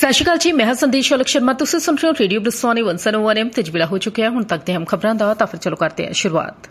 ਸਤਿ ਸ਼੍ਰੀ ਅਕਾਲ ਜੀ, ਮੈਂ ਹਾਂ ਸੰਦੀਪ ਸ਼ੌਲਕ ਸ਼ਰਮਾ। ਤੁਸੀਂ ਸੁਣ ਰਹੇ ਹੋ ਰੇਡੀਓ ਬ੍ਰਿਸਟੋਨੀ 101 FM ਤੇ ਵੇਲਾ ਹੋ ਚੁੱਕਿਆ। ਹੁਣ ਤੱਕ ਦੇ ਹਮ ਖਬਰਾਂ ਦਾ ਤਾਂ ਫਿਰ ਚਲੋ ਕਰਦੇ ਹਾਂ ਸ਼ੁਰੂਆਤ।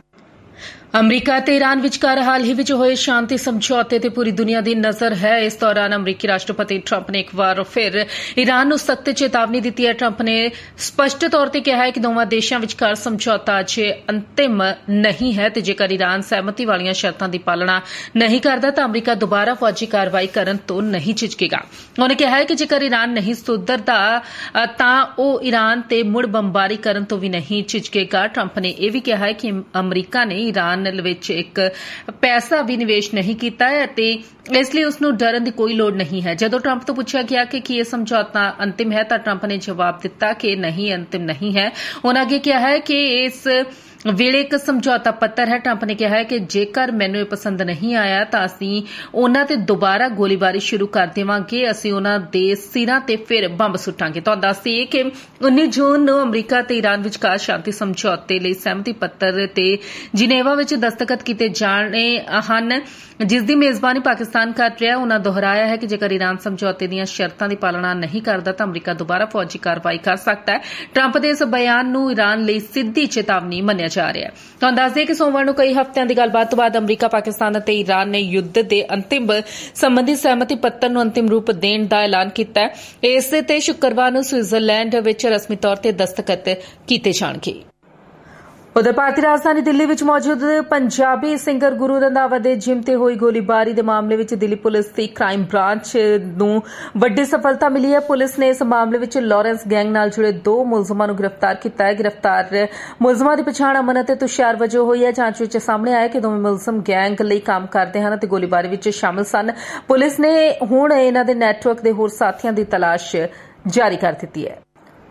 ਅਮਰੀਕਾ ਤੇ ਈਰਾਨ ਵਿਚਕਾਰ ਹਾਲ ਹੀ ਵਿੱਚ ਹੋਏ ਸ਼ਾਂਤੀ ਸਮਝੌਤੇ ਤੇ ਪੂਰੀ ਦੁਨੀਆ ਦੀ ਨਜ਼ਰ ਹੈ। ਇਸ ਦੌਰਾਨ ਅਮਰੀਕੀ ਰਾਸ਼ਟਰਪਤੀ ਟਰੰਪ ਨੇ ਇੱਕ ਵਾਰ ਫਿਰ ਈਰਾਨ ਨੂੰ ਸਖਤ ਚੇਤਾਵਨੀ ਦਿੱਤੀ ਹੈ। ਟਰੰਪ ਨੇ ਸਪਸ਼ਟ ਤੌਰ ਤੇ ਕਿਹਾ ਹੈ ਕਿ ਦੋਵਾਂ ਦੇਸ਼ਾਂ ਵਿਚਕਾਰ ਸਮਝੌਤਾ ਅਜੇ ਅੰਤਿਮ ਨਹੀਂ ਹੈ ਤੇ ਜੇਕਰ ਈਰਾਨ ਸਹਿਮਤੀ ਵਾਲੀਆਂ ਸ਼ਰਤਾਂ ਦੀ ਪਾਲਣਾ ਨਹੀਂ ਕਰਦਾ ਤਾਂ ਅਮਰੀਕਾ ਦੁਬਾਰਾ ਫੌਜੀ ਕਾਰਵਾਈ ਕਰਨ ਤੋਂ ਨਹੀਂ ਝਿਜਕੇਗਾ। ਉਹਨੇ ਕਿਹਾ ਹੈ ਕਿ ਜੇਕਰ ਈਰਾਨ ਨਹੀਂ ਸੁਧਰਦਾ ਤਾਂ ਉਹ ਈਰਾਨ ਤੇ ਮੁੜ ਬੰਬਾਰੀ ਕਰਨ ਤੋਂ ਵੀ ਨਹੀਂ ਝਿਜਕੇਗਾ। ਟਰੰਪ ਨੇ ਇਹ ਵੀ ਕਿਹਾ ਹੈ ਕਿ ਅਮਰੀਕਾ ਨੇ ਈਰਾਨ ਵਿੱਚ ਇੱਕ ਪੈਸਾ ਵੀ ਨਿਵੇਸ਼ ਨਹੀਂ ਕੀਤਾ ਹੈ ਅਤੇ ਇਸ ਲਈ ਉਸ ਨੂੰ ਡਰਨ ਦੀ ਕੋਈ ਲੋੜ ਨਹੀਂ ਹੈ। ਜਦੋਂ ਟਰੰਪ ਤੋਂ ਪੁੱਛਿਆ ਗਿਆ ਕਿ ਕੀ ਇਹ ਸਮਝੌਤਾ ਅੰਤਿਮ ਹੈ ਤਾਂ ਟਰੰਪ ਨੇ ਜਵਾਬ ਦਿੱਤਾ ਕਿ ਨਹੀਂ, ਅੰਤਿਮ ਨਹੀਂ ਹੈ। ਉਨ੍ਹਾਂ ਅੱਗੇ ਕਿਹਾ ਹੈ ਕਿ ਇਸ ਵੇਲੇ ਇੱਕ ਸਮਝੌਤਾ ਪੱਤਰ ਹੈ। ਟਰੰਪ ਨੇ ਕਿਹਾ ਹੈ ਕਿ ਜੇਕਰ ਮੈਨੂੰ ਇਹ ਪਸੰਦ ਨਹੀਂ ਆਇਆ ਤਾਂ ਅਸੀਂ ਉਨ੍ਹਾਂ ਤੇ ਦੁਬਾਰਾ ਗੋਲੀਬਾਰੀ ਸ਼ੁਰੂ ਕਰ ਦੇਵਾਂਗੇ। ਅਸੀਂ ਉਨ੍ਹਾਂ ਦੇ ਸਿਰਾਂ ਤੇ ਫਿਰ ਬੰਬ ਸੁੱਟਾਂਗੇ। ਤੁਹਾਨੂੰ ਦੱਸ ਦਈਏ ਕਿ 19 ਜੂਨ ਨੂੰ ਅਮਰੀਕਾ ਤੇ ਈਰਾਨ ਵਿਚਕਾਰ ਸ਼ਾਂਤੀ ਸਮਝੌਤੇ ਲਈ ਸਹਿਮਤੀ ਪੱਤਰ ਤੇ ਜਿਨੇਵਾ ਵਿੱਚ ਦਸਤਖਤ ਕੀਤੇ ਜਾਣੇ ਹਨ, ਜਿਸ ਦੀ ਮੇਜ਼ਬਾਨੀ ਪਾਕਿਸਤਾਨ ਕਰ ਰਿਹਾ। ਉਨ੍ਹਾਂ ਦੁਹਰਾਇਆ ਹੈ ਕਿ ਜੇਕਰ ਈਰਾਨ ਸਮਝੌਤੇ ਦੀਆਂ ਸ਼ਰਤਾਂ ਦੀ ਪਾਲਣਾ ਨਹੀਂ ਕਰਦਾ ਤਾਂ ਅਮਰੀਕਾ ਦੁਬਾਰਾ ਫੌਜੀ ਕਾਰਵਾਈ ਕਰ ਸਕਦਾ ਹੈ। ਟਰੰਪ ਦੇ ਇਸ ਬਿਆਨ ਨੂੰ ਈਰਾਨ ਲਈ ਸਿੱਧੀ ਚੇਤਾਵਨੀ ਮੰਨਿਆ ਜਾ ਰਿਹਾ ਹੈ। ਤੁਹਾਨੂੰ ਦੱਸ ਦਈਏ ਕਿ ਸੋਮਵਾਰ ਨੂੰ ਕਈ ਹਫ਼ਤਿਆਂ ਦੀ ਗੱਲਬਾਤ ਤੋਂ ਬਾਅਦ ਅਮਰੀਕਾ, ਪਾਕਿਸਤਾਨ ਅਤੇ ਈਰਾਨ ਨੇ ਯੁੱਧ ਦੇ ਅੰਤਿਮ ਸੰਬੰਧੀ ਸਹਿਮਤੀ ਪੱਤਰ ਨੂੰ ਅੰਤਿਮ ਰੂਪ ਦੇਣ ਦਾ ਐਲਾਨ ਕੀਤਾ ਹੈ। ਇਸ ਤੇ ਸ਼ੁੱਕਰਵਾਰ ਨੂੰ ਸਵਿਟਜ਼ਰਲੈਂਡ ਵਿੱਚ ਰਸਮੀ ਤੌਰ ਤੇ ਦਸਤਖਤ ਕੀਤੇ ਜਾਣਗੇ। ਉਧਰ ਭਾਰਤੀ ਰਾਜਧਾਨੀ ਦਿੱਲੀ ਵਿੱਚ ਮੌਜੂਦ ਪੰਜਾਬੀ ਸਿੰਗਰ ਗੁਰੂ ਰੰਧਾਵਾ ਦੇ ਜਿਮ ਤੇ ਹੋਈ ਗੋਲੀਬਾਰੀ ਦੇ ਮਾਮਲੇ ਵਿੱਚ ਦਿੱਲੀ ਪੁਲਿਸ ਦੀ ਕ੍ਰਾਈਮ ਬ੍ਰਾਂਚ ਨੂੰ ਵੱਡੀ ਸਫਲਤਾ ਮਿਲੀ ਹੈ। ਪੁਲਿਸ ਨੇ ਇਸ ਮਾਮਲੇ ਵਿੱਚ ਲਾਰੈਂਸ ਗੈਂਗ ਨਾਲ ਜੁੜੇ 2 ਮੁਲਜ਼ਮਾਂ ਨੂੰ ਗ੍ਰਿਫਤਾਰ ਕੀਤਾ ਹੈ। ਗ੍ਰਿਫਤਾਰ ਮੁਲਜ਼ਮਾਂ ਦੀ ਪਛਾਣ ਅਮਨ ਅਤੇ ਤੁਸ਼ਾਰ ਵਜੋਂ ਹੋਈ ਹੈ। ਜਾਂਚ ਵਿੱਚ ਸਾਹਮਣੇ ਆਇਆ ਕਿ ਦੋਵੇਂ ਮੁਲਜ਼ਮ ਗੈਂਗ ਲਈ ਕੰਮ ਕਰਦੇ ਹਨ ਅਤੇ ਗੋਲੀਬਾਰੀ ਵਿੱਚ ਸ਼ਾਮਲ ਸਨ। ਪੁਲਿਸ ਨੇ ਹੁਣ ਇਹਨਾਂ ਦੇ ਨੈਟਵਰਕ ਦੇ ਹੋਰ ਸਾਥੀਆਂ ਦੀ ਤਲਾਸ਼ ਜਾਰੀ ਕਰ ਦਿੱਤੀ ਹੈ।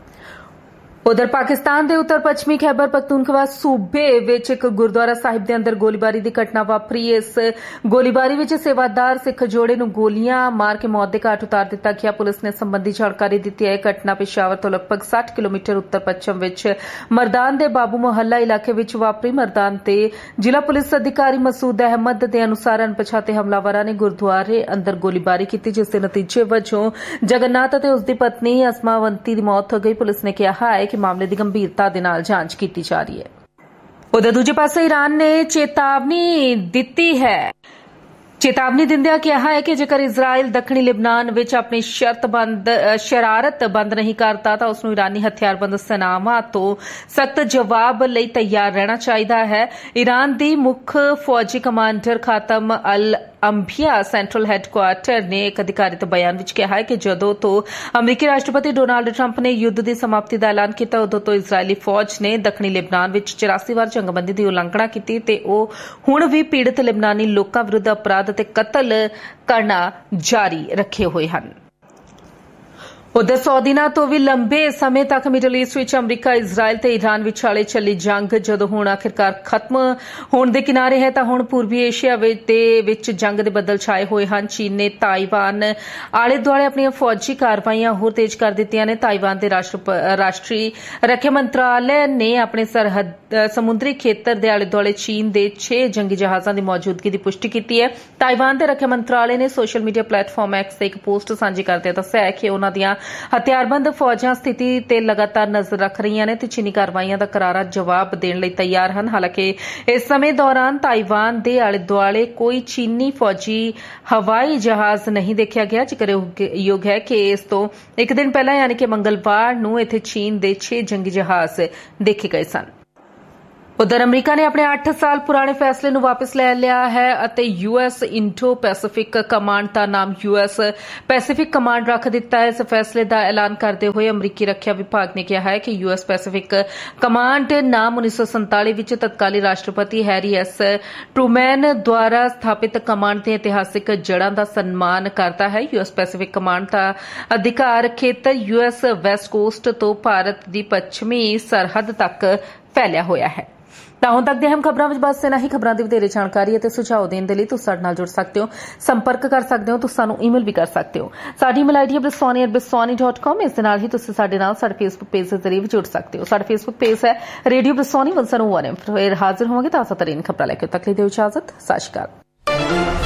ਉਧਰ ਪਾਕਿਸਤਾਨ ਦੇ ਉੱਤਰ ਪੱਛਮੀ ਖੈਬਰ ਪਖਤੂਨਖਵਾ ਸੂਬੇ ਵਿੱਚ ਇੱਕ ਗੁਰਦੁਆਰਾ ਸਾਹਿਬ ਦੇ ਅੰਦਰ ਗੋਲੀਬਾਰੀ ਦੀ ਘਟਨਾ ਵਾਪਰੀ। ਇਸ ਗੋਲੀਬਾਰੀ ਵਿੱਚ ਸੇਵਾਦਾਰ ਸਿੱਖ ਜੋੜੇ ਨੂੰ ਗੋਲੀਆਂ ਮਾਰ ਕੇ ਮੌਤ ਦੇ ਘਾਟ ਉਤਾਰ ਦਿੱਤਾ ਗਿਆ। ਪੁਲਿਸ ਨੇ ਸੰਬੰਧੀ ਜਾਣਕਾਰੀ ਦਿੱਤੀ ਹੈ। ਇਹ ਘਟਨਾ ਪਿਸ਼ਾਵਰ ਤੋਂ ਲਗਭਗ 60 ਕਿਲੋਮੀਟਰ ਉੱਤਰ ਪੱਛਮ ਵਿੱਚ ਮਰਦਾਨ ਦੇ ਬਾਬੂ ਮੁਹੱਲਾ ਇਲਾਕੇ ਵਿੱਚ ਵਾਪਰੀ। ਮਰਦਾਨ ਤੇ ਜ਼ਿਲ੍ਹਾ ਪੁਲਿਸ ਅਧਿਕਾਰੀ ਮਸੂਦ ਅਹਿਮਦ ਦੇ ਅਨੁਸਾਰ ਅਣਪਛਾਤੇ ਹਮਲਾਵਰਾਂ ਨੇ ਗੁਰਦੁਆਰੇ ਅੰਦਰ ਗੋਲੀਬਾਰੀ ਕੀਤੀ, ਜਿਸ ਦੇ ਨਤੀਜੇ ਵਜੋਂ ਜਗਨਨਾਥ ਅਤੇ ਉਸ ਦੀ ਪਤਨੀ ਅਸਮਾਵੰਤੀ ਦੀ ਮੌਤ ਹੋ ਗਈ। ਪੁਲਿਸ ਨੇ ਕਿਹਾ ਹੈ ਕਿ ਮਾਮਲੇ ਦੀ ਗੰਭੀਰਤਾ ਦੇ ਨਾਲ ਜਾਂਚ ਕੀਤੀ ਜਾ ਰਹੀ ਹੈ। ਉਧਰ ਦੂਜੇ ਪਾਸੇ ਈਰਾਨ ਨੇ ਚੇਤਾਵਨੀ ਦਿੱਤੀ ਹੈ। ਚੇਤਾਵਨੀ ਦਿੰਦਿਆਂ ਕਿਹਾ ਹੈ ਕਿ ਜੇਕਰ ਇਜ਼ਰਾਈਲ ਦੱਖਣੀ ਲਿਬਨਾਨ ਵਿੱਚ ਆਪਣੀ ਸ਼ਰਾਰਤ ਬੰਦ ਨਹੀਂ ਕਰਦਾ ਤਾਂ ਉਸ ਨੂੰ ਈਰਾਨੀ ਹਥਿਆਰਬੰਦ ਸੈਨਾਵਾਂ ਤੋਂ ਸਖਤ ਜਵਾਬ ਲਈ ਤਿਆਰ ਰਹਿਣਾ ਚਾਹੀਦਾ ਹੈ। ਈਰਾਨ ਦੀ ਮੁੱਖ ਫੌਜੀ ਕਮਾਂਡਰ ਖਾਤਮ ਅਲ ਅੰਬੀਆ ਸੈਂਟਰਲ ਹੈੱਡਕੁਆਰਟਰ ਨੇ ਇੱਕ ਅਧਿਕਾਰਿਤ ਬਿਆਨ ਵਿੱਚ ਕਿਹਾ ਹੈ ਕਿ ਜਦੋਂ ਤੋਂ ਅਮਰੀਕੀ ਰਾਸ਼ਟਰਪਤੀ ਡੋਨਾਲਡ ਟਰੰਪ ਨੇ ਯੁੱਧ ਦੀ ਸਮਾਪਤੀ ਦਾ ਐਲਾਨ ਕੀਤਾ, ਉਦੋਂ ਤੋਂ ਇਜ਼ਰਾਈਲੀ ਫੌਜ ਨੇ ਦੱਖਣੀ ਲਿਬਨਾਨ ਵਿੱਚ 84 ਵਾਰ ਜੰਗਬੰਦੀ ਦੀ ਉਲੰਘਣਾ ਕੀਤੀ ਤੇ ਉਹ ਹੁਣ ਵੀ ਪੀੜਤ ਲਿਬਨਾਨੀ ਲੋਕਾਂ ਵਿਰੁੱਧ ਅਪਰਾਧ ਅਤੇ ਕਤਲ ਕਰਨਾ ਜਾਰੀ ਰੱਖੇ ਹੋਏ ਹਨ। ਉਧਰ 100 ਦਿਨਾਂ ਤੋਂ ਵੀ ਲੰਬੇ ਸਮੇਂ ਤੱਕ ਮਿਡਲ ਈਸਟ ਵਿੱਚ ਅਮਰੀਕਾ, ਇਜ਼ਰਾਈਲ ਤੇ ਈਰਾਨ ਵਿਚਾਲੇ ਚੱਲੀ ਜੰਗ ਜਦੋਂ ਹੁਣ ਆਖਿਰਕਾਰ ਖਤਮ ਹੋਣ ਦੇ ਕਿਨਾਰੇ ਹੈ ਤਾਂ ਹੁਣ ਪੂਰਬੀ ਏਸ਼ੀਆ ਦੇ ਵਿੱਚ ਜੰਗ ਦੇ ਬੱਦਲ ਛਾਏ ਹੋਏ ਹਨ। ਚੀਨ ਨੇ ਤਾਈਵਾਨ ਆਲੇ ਦੁਆਲੇ ਆਪਣੀਆਂ ਫੌਜੀ ਕਾਰਵਾਈਆਂ ਹੋਰ ਤੇਜ਼ ਕਰ ਦਿੱਤੀਆਂ ਨੇ। ਤਾਈਵਾਨ ਦੇ ਰਾਸ਼ਟਰੀ ਰੱਖਿਆ ਮੰਤਰਾਲੇ ਨੇ ਆਪਣੇ ਸਮੁੰਦਰੀ ਖੇਤਰ ਦੇ ਆਲੇ ਦੁਆਲੇ ਚੀਨ ਦੇ 6 ਜੰਗੀ ਜਹਾਜ਼ਾਂ ਦੀ ਮੌਜੂਦਗੀ ਦੀ ਪੁਸ਼ਟੀ ਕੀਤੀ ਹੈ। ਤਾਈਵਾਨ ਦੇ ਰੱਖਿਆ ਮੰਤਰਾਲੇ ਨੇ ਸੋਸ਼ਲ ਮੀਡੀਆ ਪਲੇਟਫਾਰਮ ਐਕਸ ਤੇ ਇੱਕ ਪੋਸਟ ਸਾਂਝੀ ਕਰਦਿਆਂ ਦੱਸਿਆ ਹੈ ਕਿ ਉਨ੍ਹਾਂ ਦੀਆਂ ਹਥਿਆਰਬੰਦ ਫੌਜਾਂ ਸਥਿਤੀ ਤੇ ਲਗਾਤਾਰ ਨਜ਼ਰ ਰੱਖ ਰਹੀਆਂ ਨੇ ਤੇ ਚੀਨੀ ਕਾਰਵਾਈਆਂ ਦਾ ਕਰਾਰਾ ਜਵਾਬ ਦੇਣ ਲਈ ਤਿਆਰ ਹਨ। ਹਾਲਾਂਕਿ ਇਸ ਸਮੇਂ ਦੌਰਾਨ ਤਾਈਵਾਨ ਦੇ ਆਲੇ ਦੁਆਲੇ ਕੋਈ ਚੀਨੀ ਫੌਜੀ ਹਵਾਈ ਜਹਾਜ਼ ਨਹੀਂ ਦੇਖਿਆ ਗਿਆ। ਜ਼ਿਕਰਯੋਗ ਹੈ ਕਿ ਇਸ ਤੋਂ ਇੱਕ ਦਿਨ ਪਹਿਲਾਂ ਯਾਨੀ ਕਿ ਮੰਗਲਵਾਰ ਨੂੰ ਇੱਥੇ ਚੀਨ ਦੇ 6 ਜੰਗੀ ਜਹਾਜ਼ ਦੇਖੇ ਗਏ ਸਨ। ਉਧਰ ਅਮਰੀਕਾ ਨੇ ਆਪਣੇ 8 ਸਾਲ ਪੁਰਾਣੇ ਫੈਸਲੇ ਨੂੰ ਵਾਪਸ ਲੈ ਲਿਆ ਹੈ ਅਤੇ ਯੂਐਸ ਇੰਡੋ ਪੈਸੀਫਿਕ ਕਮਾਂਡ ਦਾ ਨਾਮ ਯੂਐਸ ਪੈਸੀਫਿਕ ਕਮਾਂਡ ਰੱਖ ਦਿੱਤਾ ਹੈ। ਇਸ ਫੈਸਲੇ ਦਾ ਐਲਾਨ ਕਰਦੇ ਹੋਏ ਅਮਰੀਕੀ ਰੱਖਿਆ ਵਿਭਾਗ ਨੇ ਕਿਹਾ ਹੈ ਕਿ ਯੂਐਸ ਪੈਸੀਫਿਕ ਕਮਾਂਡ ਨਾਮ 1947 ਵਿੱਚ ਤਤਕਾਲੀ ਰਾਸ਼ਟਰਪਤੀ ਹੈਰੀ ਐਸ ਟਰੂਮੈਨ ਦੁਆਰਾ ਸਥਾਪਿਤ ਕਮਾਂਡ ਦੀਆਂ ਇਤਿਹਾਸਿਕ ਜੜ੍ਹਾਂ ਦਾ ਸਨਮਾਨ ਕਰਦਾ ਹੈ। ਯੂਐਸ ਪੈਸੀਫਿਕ ਕਮਾਂਡ ਦਾ ਅਧਿਕਾਰ ਖੇਤਰ ਯੂਐਸ ਵੈਸਟ ਕੋਸਟ ਤੋਂ ਭਾਰਤ ਦੀ ਪੱਛਮੀ ਸਰਹੱਦ ਤੱਕ ਫੈਲਿਆ ਹੋਇਆ ਹੈ। ਤਾਂ ਹੁਣ ਤੱਕ ਦੇ ਅਹਿਮ ਖਬਰਾਂ ਵਿੱਚ ਬਸ ਇਨ੍ਹਾਂ ਹੀ। ਖਬਰਾਂ ਦੀ ਵਧੇਰੇ ਜਾਣਕਾਰੀ ਅਤੇ ਸੁਝਾਅ ਦੇਣ ਦੇ ਲਈ ਤੁਸੀਂ ਸਾਡੇ ਨਾਲ ਜੁੜ ਸਕਦੇ ਹੋ, ਸੰਪਰਕ ਕਰ ਸਕਦੇ ਹੋ, ਤੁਸੀਂ ਸਾਨੂੰ ਈਮੇਲ ਵੀ ਕਰ ਸਕਦੇ ਹੋ। ਸਾਡੀ ਈਮੇਲ ਆਈਡੀ ਹੈ bristoni@bristoni.com। ਇਸ ਦੇ ਨਾਲ ਹੀ ਤੁਸੀਂ ਸਾਡੇ ਨਾਲ ਸਾਡੇ ਫੇਸਬੁੱਕ ਪੇਜ ਦੇ ਜ਼ਰੀਏ ਵੀ ਜੁੜ ਸਕਦੇ ਹੋ। ਸਾਡਾ ਫੇਸਬੁੱਕ ਪੇਜ ਹੈ ਰੇਡੀਓ ਬ੍ਰਿਸਟੋਨੀ 101 FM। ਫਿਰ ਹਾਜ਼ਰ ਹੋਵਾਂਗੇ ਤਾਜ਼ਾ ਤਰੀਨ ਖਬਰਾਂ ਲੈ ਕੇ। ਤੱਕ ਲਈ ਦਿਓ ਇਜਾਜ਼ਤ। ਸਤਿ ਸ਼੍ਰੀ ਅਕਾਲ।